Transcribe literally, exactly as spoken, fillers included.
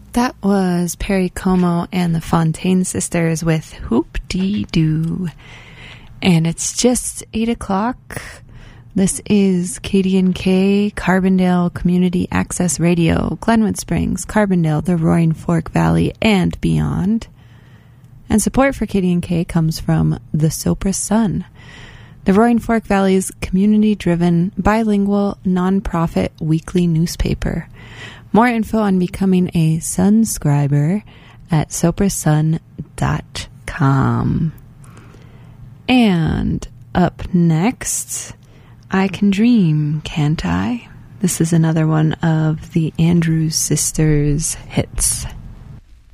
That was Perry Como and the Fontaine Sisters with Hoop-Dee-Doo. And it's just eight o'clock. This is K D N K, Carbondale Community Access Radio, Glenwood Springs, Carbondale, the Roaring Fork Valley, and beyond. And support for K D N K comes from the Sopris Sun, the Roaring Fork Valley's community-driven, bilingual, non-profit weekly newspaper. More info on becoming a Sunscriber at sopris sun dot com. And up next, I Can Dream, Can't I? This is another one of the Andrews Sisters hits.